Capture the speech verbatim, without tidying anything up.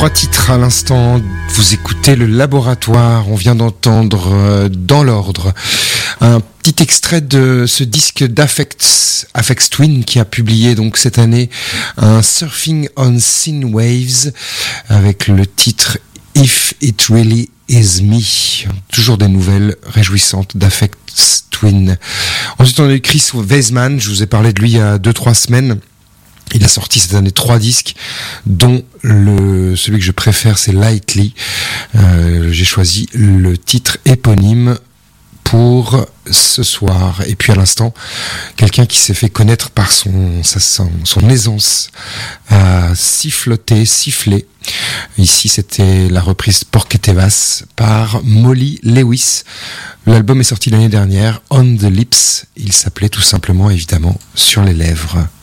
Trois titres à l'instant, vous écoutez le Laboratoire, on vient d'entendre euh, dans l'ordre un petit extrait de ce disque d'Aphex Aphex Twin qui a publié donc cette année un Surfing on Sin Waves avec le titre If It Really Is Me. Toujours des nouvelles réjouissantes d'Aphex Twin. Ensuite on a eu Chris Weisman, je vous ai parlé de lui il y a deux trois semaines. Il a sorti cette année trois disques, dont le celui que je préfère, c'est Lightly. Euh, j'ai choisi le titre éponyme pour ce soir. Et puis à l'instant, quelqu'un qui s'est fait connaître par son sa, son, son aisance à siffloter, siffler. Ici, c'était la reprise Porque Te Vas par Molly Lewis. L'album est sorti l'année dernière, On the Lips. Il s'appelait tout simplement, évidemment, Sur les lèvres.